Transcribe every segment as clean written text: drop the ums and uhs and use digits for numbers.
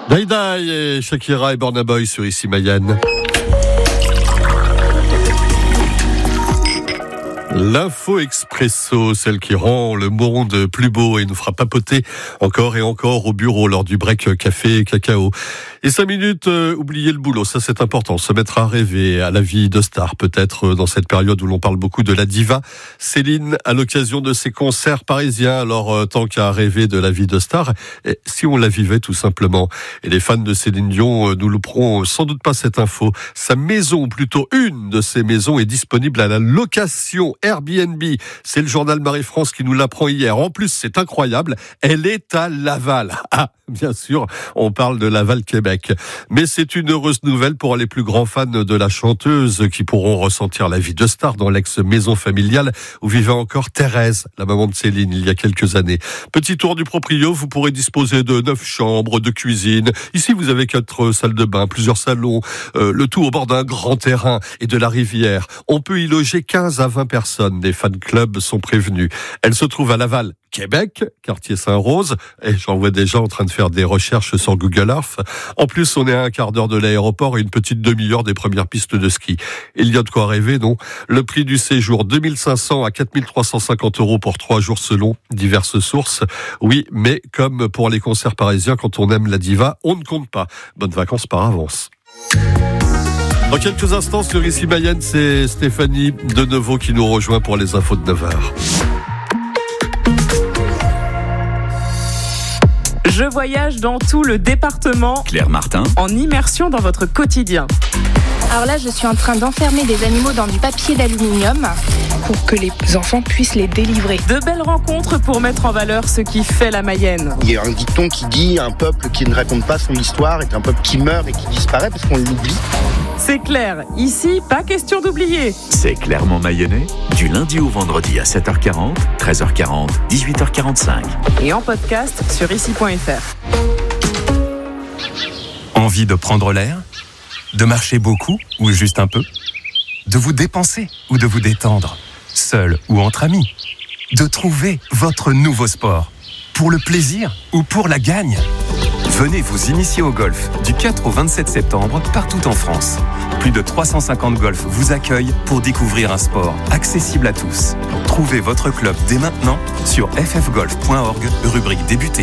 Daïdaï et Shakira et Burna Boy sur Ici Mayenne. L'info expresso, celle qui rend le monde plus beau et nous fera papoter encore et encore au bureau lors du break café et cacao. Et 5 minutes, oubliez le boulot, ça c'est important, se mettre à rêver à la vie de star, peut-être dans cette période où l'on parle beaucoup de la diva Céline à l'occasion de ses concerts parisiens. Alors tant qu'à rêver de la vie de star, et si on la vivait tout simplement. Et les fans de Céline Dion nous louperont sans doute pas cette info. Sa maison, ou plutôt une de ses maisons, est disponible à la location Airbnb. C'est le journal Marie-France qui nous l'apprend hier. En plus, c'est incroyable, elle est à Laval. Ah, bien sûr, on parle de Laval, Québec. Mais c'est une heureuse nouvelle pour les plus grands fans de la chanteuse qui pourront ressentir la vie de star dans l'ex-maison familiale où vivait encore Thérèse, la maman de Céline, il y a quelques années. Petit tour du proprio, vous pourrez disposer de 9 chambres, de cuisine. Ici, vous avez 4 salles de bain, plusieurs salons, le tout au bord d'un grand terrain et de la rivière. On peut y loger 15 à 20 personnes. Des fan clubs sont prévenus. Elle se trouve à Laval, Québec, quartier Saint-Rose, et j'en vois des gens en train de faire des recherches sur Google Earth. En plus, on est à un quart d'heure de l'aéroport et une petite demi-heure des premières pistes de ski. Il y a de quoi rêver, non? Le prix du séjour, 2500 à 4350 € pour 3 jours selon diverses sources. Oui, mais comme pour les concerts parisiens, quand on aime la diva, on ne compte pas. Bonnes vacances par avance. Dans quelques instants, sur Ici Mayenne, c'est Stéphanie Denevaux qui nous rejoint pour les infos de 9h. Je voyage dans tout le département. Claire Martin. En immersion dans votre quotidien. Alors là, je suis en train d'enfermer des animaux dans du papier d'aluminium pour que les enfants puissent les délivrer. De belles rencontres pour mettre en valeur ce qui fait la Mayenne. Il y a un dicton qui dit un peuple qui ne raconte pas son histoire est un peuple qui meurt et qui disparaît parce qu'on l'oublie. C'est clair, ici, pas question d'oublier. C'est clairement mayennais, du lundi au vendredi à 7h40, 13h40, 18h45. Et en podcast sur ici.fr. Envie de prendre l'air ? De marcher beaucoup ou juste un peu ? De vous dépenser ou de vous détendre ? Seul ou entre amis ? De trouver votre nouveau sport ? Pour le plaisir ou pour la gagne ? Venez vous initier au golf du 4 au 27 septembre partout en France. Plus de 350 golfs vous accueillent pour découvrir un sport accessible à tous. Trouvez votre club dès maintenant sur ffgolf.org, rubrique débuter.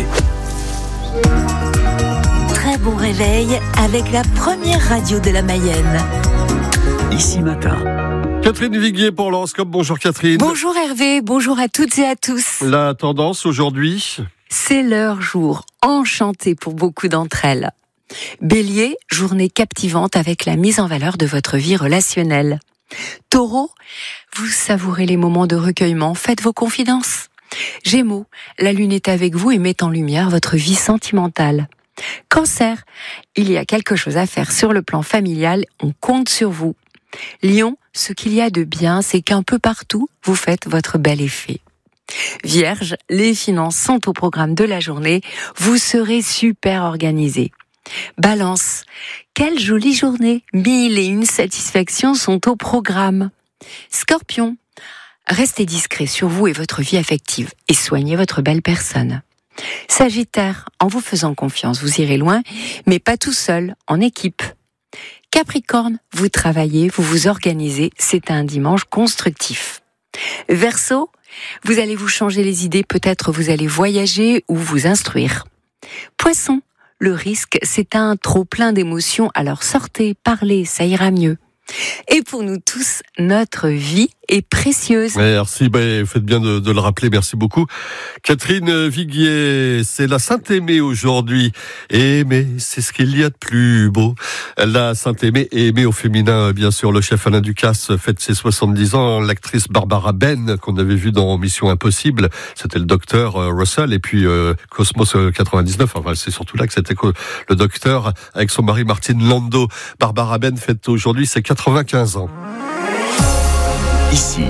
Très bon réveil avec la première radio de la Mayenne. Ici Matin. Catherine Viguier pour l'horoscope. Bonjour Catherine. Bonjour Hervé, bonjour à toutes et à tous. La tendance aujourd'hui ? C'est leur jour, enchanté pour beaucoup d'entre elles. Bélier, journée captivante avec la mise en valeur de votre vie relationnelle. Taureau, vous savourez les moments de recueillement, faites vos confidences. Gémeaux, la lune est avec vous et met en lumière votre vie sentimentale. Cancer, il y a quelque chose à faire sur le plan familial, on compte sur vous. Lion, ce qu'il y a de bien, c'est qu'un peu partout, vous faites votre bel effet. Vierge, les finances sont au programme de la journée, vous serez super organisé. Balance, quelle jolie journée, 1001 satisfactions sont au programme. Scorpion, restez discret sur vous et votre vie affective et soignez votre belle personne. Sagittaire, en vous faisant confiance, vous irez loin, mais pas tout seul, en équipe. Capricorne, vous travaillez, vous vous organisez, c'est un dimanche constructif. Verseau, vous allez vous changer les idées, peut-être vous allez voyager ou vous instruire. Poisson, le risque, c'est un trop-plein d'émotions, alors sortez, parlez, ça ira mieux. Et pour nous tous, notre vie est précieuse. Merci, faites bien de le rappeler, merci beaucoup. Catherine Viguier, c'est la Saint-Aimé aujourd'hui. Aimer, c'est ce qu'il y a de plus beau. La Saint-Aimé est aimée au féminin, bien sûr. Le chef Alain Ducasse fête ses 70 ans. L'actrice Barbara Ben, qu'on avait vue dans Mission Impossible, c'était le docteur Russell. Et puis Cosmos 99, enfin c'est surtout là que c'était le docteur avec son mari Martin Landau. Barbara Ben fête aujourd'hui ses 95 ans. Ici,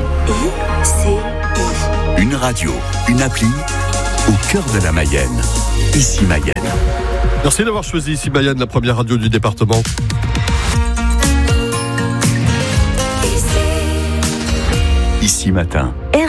une radio, une appli, au cœur de la Mayenne. Ici Mayenne. Merci d'avoir choisi Ici Mayenne, la première radio du département. Ici Matin. Hervé.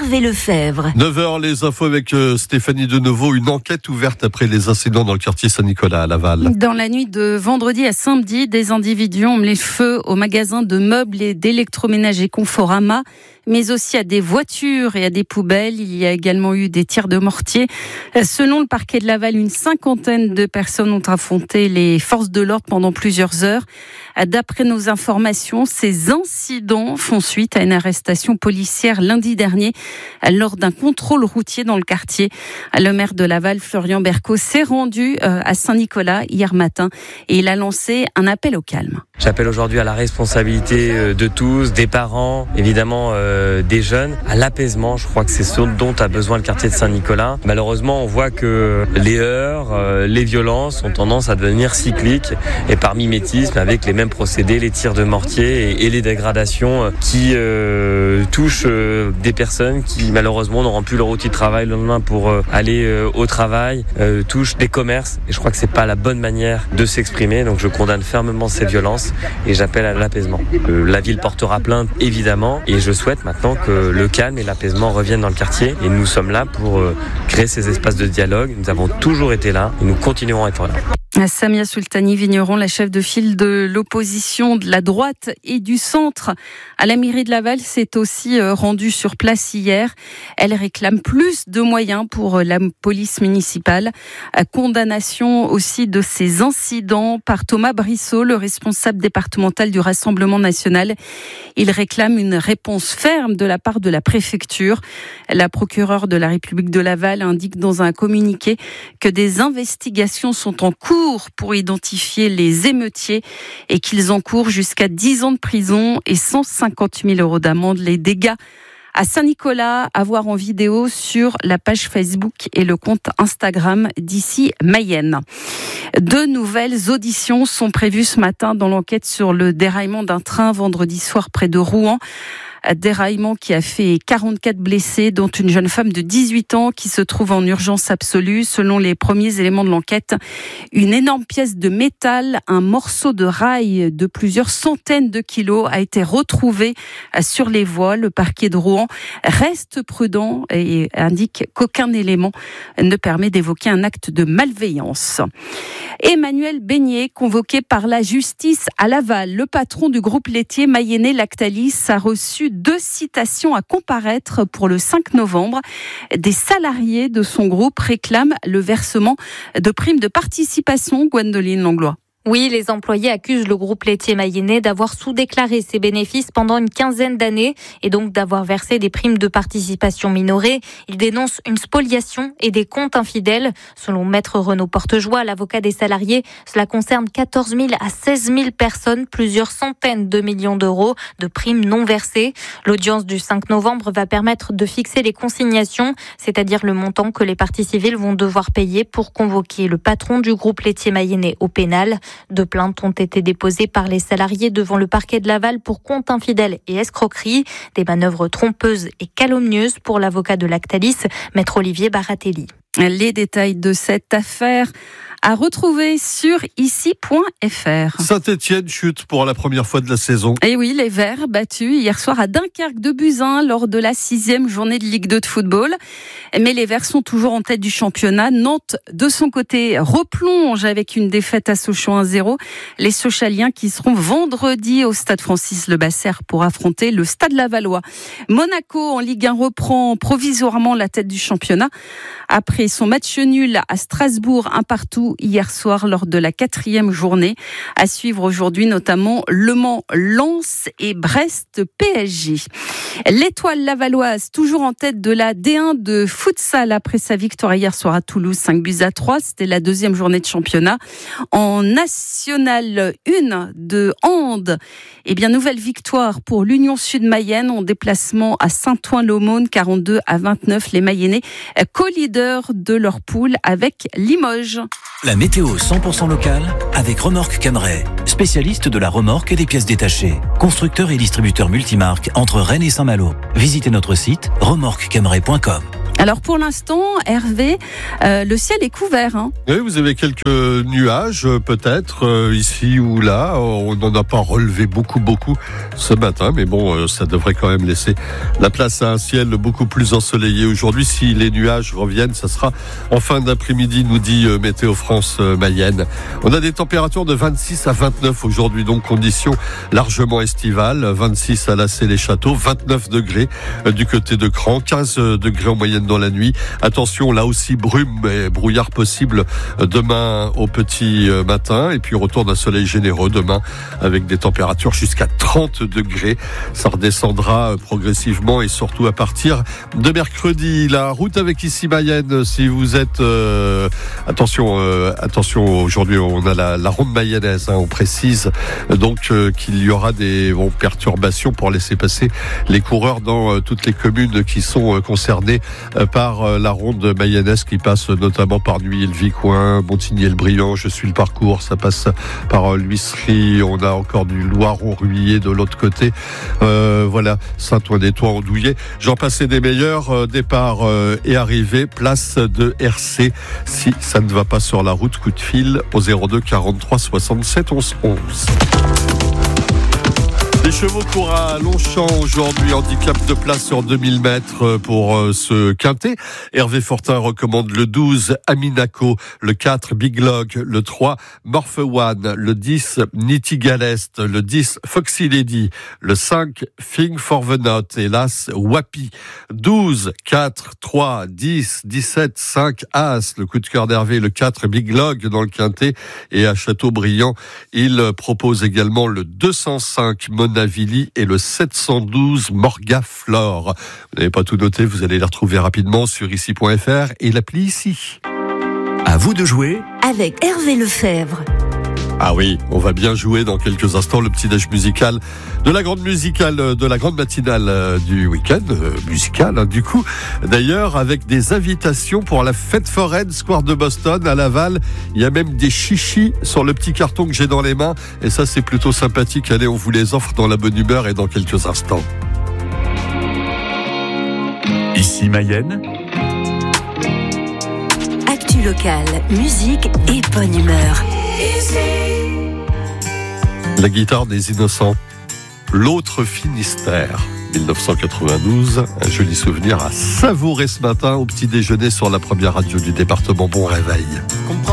Hervé Lefebvre. 9h, les infos avec Stéphanie Deneuveau. Une enquête ouverte après les incidents dans le quartier Saint-Nicolas à Laval. Dans la nuit de vendredi à samedi, des individus ont mis le feu au magasin de meubles et d'électroménager Conforama, mais aussi à des voitures et à des poubelles. Il y a également eu des tirs de mortier. Selon le parquet de Laval, une cinquantaine de personnes ont affronté les forces de l'ordre pendant plusieurs heures. D'après nos informations, ces incidents font suite à une arrestation policière lundi dernier lors d'un contrôle routier dans le quartier. Le maire de Laval, Florian Berco, s'est rendu à Saint-Nicolas hier matin et il a lancé un appel au calme. J'appelle aujourd'hui à la responsabilité de tous, des parents, évidemment des jeunes, à l'apaisement. Je crois que c'est ce dont a besoin le quartier de Saint-Nicolas. Malheureusement, on voit que les heurts, les violences ont tendance à devenir cycliques et par mimétisme avec les mêmes procédés, les tirs de mortier et les dégradations qui touchent des personnes qui malheureusement n'auront plus leur outil de travail le lendemain pour aller au travail, touchent des commerces et je crois que c'est pas la bonne manière de s'exprimer. Donc je condamne fermement ces violences et j'appelle à l'apaisement. La ville portera plainte évidemment et je souhaite maintenant que le calme et l'apaisement reviennent dans le quartier et nous sommes là pour créer ces espaces de dialogue. Nous avons toujours été là et nous continuerons à être là. Samia Sultani Vigneron, la chef de file de l'opposition de la droite et du centre à la mairie de Laval, s'est aussi rendue sur place hier. Elle réclame plus de moyens pour la police municipale. Condamnation aussi de ces incidents par Thomas Brissot, le responsable départemental du Rassemblement national. Il réclame une réponse ferme de la part de la préfecture. La procureure de la République de Laval indique dans un communiqué que des investigations sont en cours pour identifier les émeutiers et qu'ils encourent jusqu'à 10 ans de prison et 150 000 € d'amende. Les dégâts à Saint-Nicolas à voir en vidéo sur la page Facebook et le compte Instagram d'Ici Mayenne. 2 nouvelles auditions sont prévues ce matin dans l'enquête sur le déraillement d'un train vendredi soir près de Rouen. Déraillement qui a fait 44 blessés, dont une jeune femme de 18 ans qui se trouve en urgence absolue. Selon les premiers éléments de l'enquête, une énorme pièce de métal, un morceau de rail de plusieurs centaines de kilos a été retrouvé sur les voies. Le parquet de Rouen reste prudent et indique qu'aucun élément ne permet d'évoquer un acte de malveillance. Emmanuel Beignet, convoqué par la justice à Laval, le patron du groupe laitier mayennais Lactalis, a reçu 2 citations à comparaître pour le 5 novembre. Des salariés de son groupe réclament le versement de primes de participation. Gwendoline Langlois. Oui, les employés accusent le groupe laitier mayennais d'avoir sous-déclaré ses bénéfices pendant une quinzaine d'années et donc d'avoir versé des primes de participation minorées. Ils dénoncent une spoliation et des comptes infidèles. Selon Maître Renaud Portejoie, l'avocat des salariés, cela concerne 14 000 à 16 000 personnes, plusieurs centaines de millions d'euros de primes non versées. L'audience du 5 novembre va permettre de fixer les consignations, c'est-à-dire le montant que les parties civiles vont devoir payer pour convoquer le patron du groupe laitier mayennais au pénal. 2 plaintes ont été déposées par les salariés devant le parquet de Laval pour compte infidèle et escroquerie, des manœuvres trompeuses et calomnieuses pour l'avocat de Lactalis, Maître Olivier Baratelli. Les détails de cette affaire à retrouver sur ici.fr. Saint-Étienne chute pour la première fois de la saison. Et oui, les Verts battus hier soir à Dunkerque de Buzyn lors de la 6e journée de Ligue 2 de football. Mais les Verts sont toujours en tête du championnat. Nantes, de son côté, replonge avec une défaite à Sochaux 1-0. Les Sochaliens qui seront vendredi au stade Francis-Lebasser pour affronter le stade Lavallois. Monaco en Ligue 1 reprend provisoirement la tête du championnat après son match nul à Strasbourg 1-1 hier soir lors de la 4e journée. À suivre aujourd'hui notamment Le Mans, Lens et Brest PSG. L'Étoile lavalloise toujours en tête de la D1 de futsal après sa victoire hier soir à Toulouse 5-3. C'était la 2e journée de championnat. En National 1 de hand, nouvelle victoire pour l'Union Sud-Mayenne en déplacement à Saint-Ouen-l'Aumône 42-29. Les Mayennais co-leaders de leur poule avec Limoges. La météo 100% locale avec Remorque Camray, spécialiste de la remorque et des pièces détachées. Constructeur et distributeur multimarque entre Rennes et Saint-Malo. Visitez notre site remorquecamray.com. Alors pour l'instant, Hervé, le ciel est couvert. Oui, vous avez quelques nuages peut-être ici ou là. On n'en a pas relevé beaucoup ce matin, mais bon, ça devrait quand même laisser la place à un ciel beaucoup plus ensoleillé aujourd'hui. Si les nuages reviennent, ça sera en fin d'après-midi, nous dit Météo France Mayenne. On a des températures de 26 à 29 aujourd'hui, donc conditions largement estivales. 26 à Lassay-les-Châteaux, 29 degrés du côté de Cran, 15 degrés en moyenne dans la nuit. Attention, là aussi brume et brouillard possible demain au petit matin, et puis retour d'un soleil généreux demain avec des températures jusqu'à 30 degrés. Ça redescendra progressivement et surtout à partir de mercredi. La route avec ici Mayenne, si vous êtes attention, aujourd'hui on a la ronde mayonnaise, on précise donc qu'il y aura des perturbations pour laisser passer les coureurs dans toutes les communes qui sont concernées par la ronde mayonnaise, qui passe notamment par Nuit-le-Vicoin, Montigny-le-Brillant. Je suis le parcours, ça passe par l'Huisserie, on a encore du Loiron-Ruillé de l'autre côté, voilà, Saint-Ouen-des-Toits, Andouillé, j'en passais des meilleurs. Départ et arrivée place de RC. Si ça ne va pas sur la route, coup de fil au 02 43 67 11 11. Les chevaux courent à Longchamp aujourd'hui, handicap de place sur 2000 mètres pour ce quintet. Hervé Fortin recommande le 12 Aminaco, le 4 Big Log, le 3 Morphe One, le 10 Nitigalest, le 10 Foxy Lady, le 5 Thing for the Note et l'As Wapi. 12, 4, 3, 10, 17, 5 As, le coup de cœur d'Hervé, le 4 Big Log dans le quintet, et à Châteaubriand, il propose également le 205 Monavili et le 712 Morgaflore. Vous n'avez pas tout noté, vous allez les retrouver rapidement sur ici.fr et l'appli Ici. À vous de jouer avec Hervé Lefebvre. Ah oui, on va bien jouer dans quelques instants le petit déj musical de la grande matinale du week-end musical, du coup. D'ailleurs, avec des invitations pour la fête foraine Square de Boston à Laval. Il y a même des chichis sur le petit carton que j'ai dans les mains. Et ça, c'est plutôt sympathique. Allez, on vous les offre dans la bonne humeur et dans quelques instants. Ici Mayenne. Actu locale, musique et bonne humeur. La guitare des innocents, l'autre Finistère, 1992, un joli souvenir à savourer ce matin au petit déjeuner sur la première radio du département. Bon réveil.